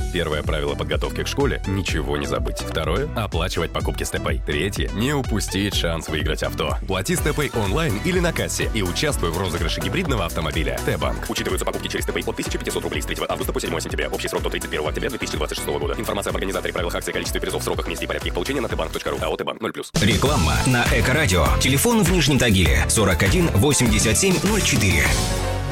Первое правило подготовки к школе – ничего не забыть. Второе – оплачивать покупки с ТПay. Третье – не упустить шанс выиграть авто. Плати с ТПay онлайн или на кассе и участвуй в розыгрыше гибридного автомобиля. Т-банк. Учитываются покупки через ТПay от 1500 рублей с 3 августа по 7 сентября. Общий срок до 31 октября 2026 года. Информация об организаторе, правилах акции, количестве призов, сроках, месте и порядке их получения на tbank.ru. АО «Т-банк» 0+. Реклама на Эко-радио. Телефон в Нижнем Тагиле 41 87 04.